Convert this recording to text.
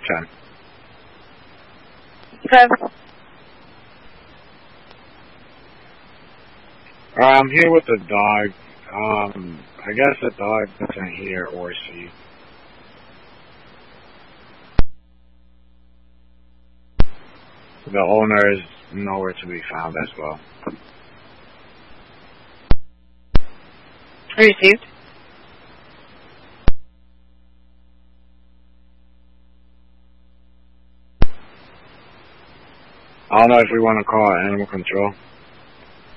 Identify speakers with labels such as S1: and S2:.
S1: 10.
S2: Okay.
S1: I'm here with the dog. I guess the dog doesn't hear or see. The owner is nowhere to be found as well.
S2: Received.
S1: I don't know if we want to call animal control.